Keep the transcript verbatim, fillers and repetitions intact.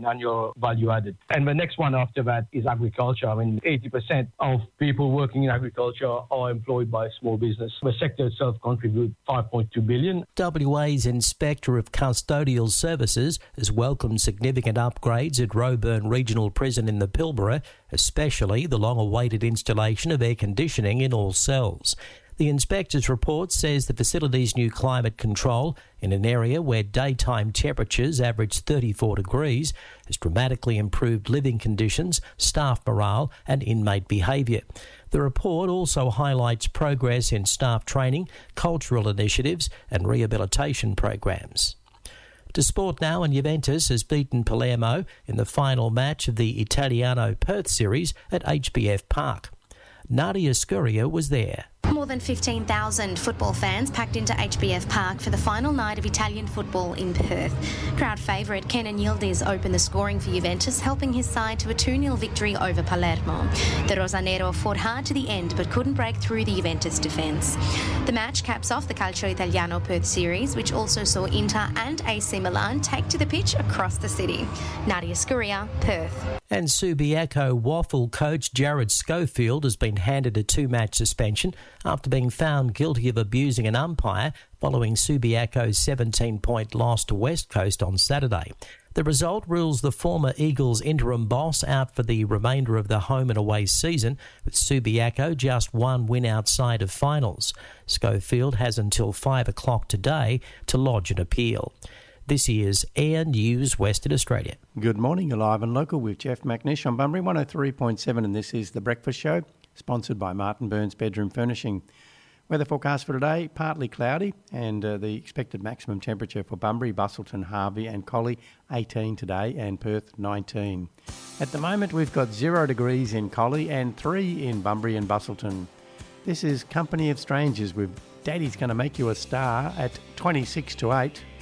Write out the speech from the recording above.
annual value added. And the next one after that is agriculture. I mean, eighty percent of people working in agriculture are employed by small business. The sector itself contributes five point two billion dollars. W A's Inspector of Custodial Services has welcomed significant upgrades at Roebourne Regional Prison in the Pilbara, especially the long-awaited installation of air conditioning in all cells. The inspector's report says the facility's new climate control in an area where daytime temperatures average thirty-four degrees has dramatically improved living conditions, staff morale and inmate behaviour. The report also highlights progress in staff training, cultural initiatives and rehabilitation programs. To sport now, and Juventus has beaten Palermo in the final match of the Italiano Perth Series at H B F Park. Nadia Scuria was there. More than fifteen thousand football fans packed into H B F Park for the final night of Italian football in Perth. Crowd favourite Kenan Yildiz opened the scoring for Juventus, helping his side to a two nil victory over Palermo. The Rosanero fought hard to the end but couldn't break through the Juventus defence. The match caps off the Calcio Italiano Perth series, which also saw Inter and A C Milan take to the pitch across the city. Nadia Scuria, Perth. And Subiaco Waffle coach Jared Schofield has been handed a two-match suspension after being found guilty of abusing an umpire following Subiaco's seventeen-point loss to West Coast on Saturday. The result rules the former Eagles interim boss out for the remainder of the home and away season, with Subiaco just one win outside of finals. Schofield has until five o'clock today to lodge an appeal. This is Air News Western Australia. Good morning, alive and local with Jeff McNish on Bunbury one oh three point seven, and this is The Breakfast Show, sponsored by Martin Burns Bedroom Furnishing. Weather forecast for today, partly cloudy, and uh, the expected maximum temperature for Bunbury, Busselton, Harvey and Collie, eighteen today, and Perth, nineteen. At the moment, we've got zero degrees in Collie and three in Bunbury and Busselton. This is Company of Strangers with Daddy's Gonna Make You a Star at twenty-six to eight.